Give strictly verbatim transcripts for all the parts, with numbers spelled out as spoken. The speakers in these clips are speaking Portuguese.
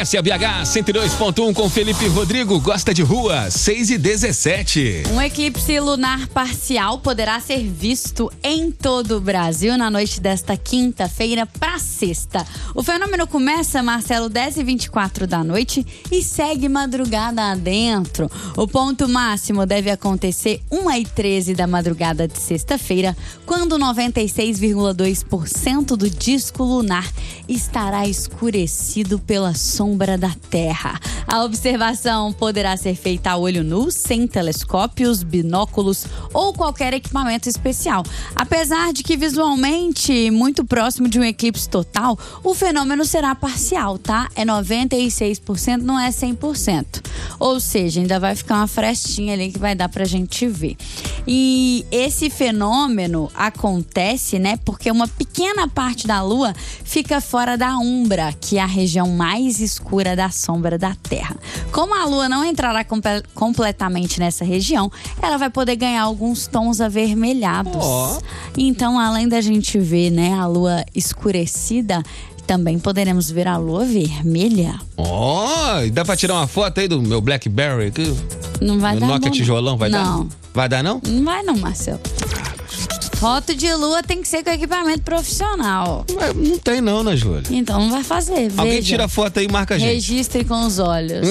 S B H cento e dois ponto um com Felipe Rodrigo, gosta de rua, seis e dezessete. Um eclipse lunar parcial poderá ser visto em todo o Brasil na noite desta quinta-feira para sexta. O fenômeno começa, Marcelo, dez e vinte e quatro da noite e segue madrugada adentro. O ponto máximo deve acontecer uma e treze da madrugada de sexta-feira, quando noventa e seis vírgula dois por cento do disco lunar estará escurecido pela sombra da Terra. A observação poderá ser feita a olho nu, sem telescópios, binóculos ou qualquer equipamento especial. Apesar de que visualmente muito próximo de um eclipse total, o fenômeno será parcial, tá? É noventa e seis por cento, não é cem por cento. Ou seja, ainda vai ficar uma frestinha ali que vai dar pra gente ver. E esse fenômeno acontece, né, porque uma pequena parte da Lua fica fora da umbra, que é a região mais escura da sombra da Terra. Como a Lua não entrará comp- completamente nessa região, ela vai poder ganhar alguns tons avermelhados. Oh. Então, além da gente ver, né, a Lua escurecida, também poderemos ver a lua vermelha. Ó, oh, dá pra tirar uma foto aí do meu Blackberry aqui? Não vai meu dar. Nokia bom, tijolão, vai não. dar? Vai dar não? Não vai não, Marcelo. Foto de lua tem que ser com equipamento profissional. Não, não tem não, né, Júlia? Então não vai fazer. Alguém veja. tira a foto aí e marca a gente. Registre com os olhos.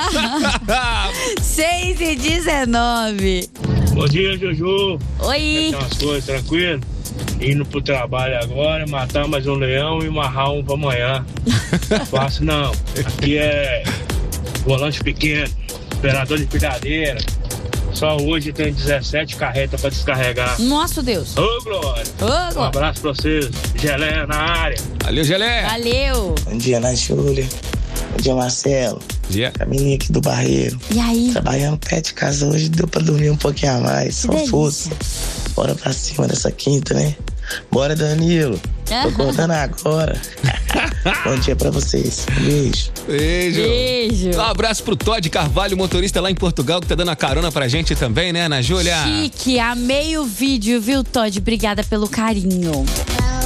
seis e dezenove. Bom dia, Juju. Oi. Como é que as coisas, tranquilo? Indo pro trabalho agora, matar mais um leão e amarrar um pra amanhã. Não fácil não. Aqui é volante pequeno, operador de pilhadeira. Só hoje tem dezessete carretas pra descarregar. Nossa, Deus. Ô, Glória. Ô, Glória. Um abraço pra vocês. Gelé na área. Valeu, Gelé. Valeu. Bom dia, Ana Júlia. Bom dia, Marcelo. Bom dia. Caminho aqui do Barreiro. E aí? Trabalhando perto de casa hoje, deu pra dormir um pouquinho a mais. Só força. Bora pra cima dessa quinta, né? Bora, Danilo. Tô contando agora. Bom dia pra vocês. Um beijo. Beijo. Beijo. Um abraço pro Todd Carvalho, motorista lá em Portugal, que tá dando a carona pra gente também, né, Ana Júlia? Chique, amei o vídeo, viu, Todd? Obrigada pelo carinho.